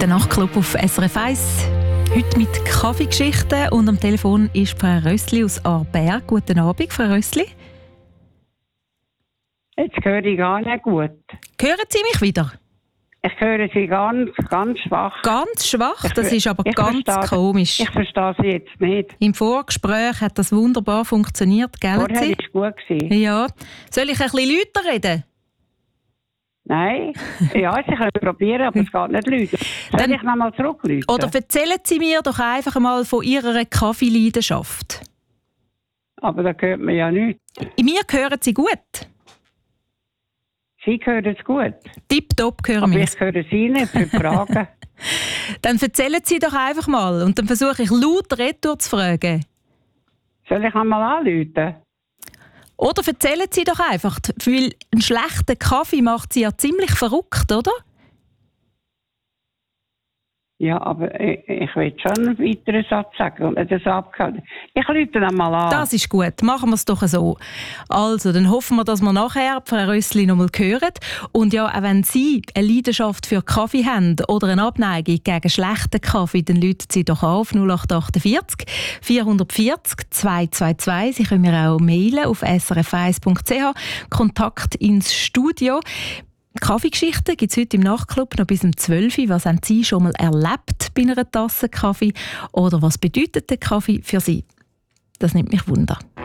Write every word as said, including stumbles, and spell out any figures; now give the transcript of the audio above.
Der Nachtclub auf S R F eins. Heute mit Kaffeegeschichten und am Telefon ist Frau Rössli aus Aarberg. Guten Abend, Frau Rössli. Jetzt höre ich gar nicht gut. Hören Sie mich wieder? Ich höre Sie ganz, ganz schwach. Ganz schwach? Das Ich- ist aber ich ganz verstehe- komisch. Ich verstehe Sie jetzt nicht. Im Vorgespräch hat das wunderbar funktioniert, gell? Vorher Sie? war es gut. Gewesen. Ja. Soll ich ein bisschen lauter reden? Nein. Ja, Sie können probieren, aber es geht nicht laut. Soll Dann- ich nochmal zurückrufen? Oder erzählen Sie mir doch einfach mal von Ihrer Kaffeeleidenschaft. Aber da hört man ja nichts. Mir hören Sie gut. Sie hören es gut. Tipptopp hören Aber wir. ich höre Sie nicht für die Fragen. Dann erzählen Sie doch einfach mal und dann versuche ich laut retour zu fragen. Soll ich einmal anrufen? Oder erzählen Sie doch einfach, weil ein schlechter Kaffee macht Sie ja ziemlich verrückt, oder? Ja, aber ich, ich will schon einen weiteren Satz sagen. Und das abgehört. Ich rufe ihn einmal an. Das ist gut, machen wir es doch so. Also, dann hoffen wir, dass wir nachher Frau Rössli noch mal hören. Und ja, auch wenn Sie eine Leidenschaft für Kaffee haben oder eine Abneigung gegen schlechten Kaffee, dann rufen Sie doch an auf null acht achtundvierzig vierhundertvierzig zweihundertzweiundzwanzig. Sie können mir auch mailen auf s r f eins punkt c h. Kontakt ins Studio. Kaffeegeschichten gibt es heute im Nachtclub noch bis um zwölf Uhr. Was haben Sie schon mal erlebt bei einer Tasse Kaffee? Oder was bedeutet der Kaffee für Sie? Das nimmt mich Wunder.